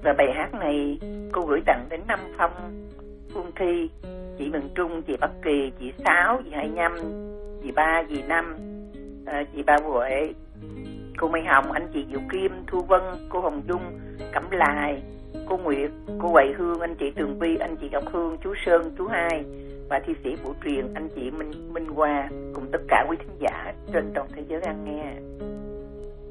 Và bài hát này cô gửi tặng đến Năm Phong, Phương Thi, chị Miền Trung, chị Bắc Kỳ, chị Sáu, chị Hải Nhâm, chị Ba, chị Năm, chị Ba Huệ, cô Mai Hồng, anh chị Diệu Kim, Thu Vân, cô Hồng Dung, Cẩm Lài, cô Nguyệt, cô Huệ Hương, anh chị Tường Vi, anh chị Ngọc Hương, chú Sơn, chú Hai và thi sĩ Vũ Truyền, anh chị Minh Hoa cùng tất cả quý thính giả trên toàn thế giới đang nghe.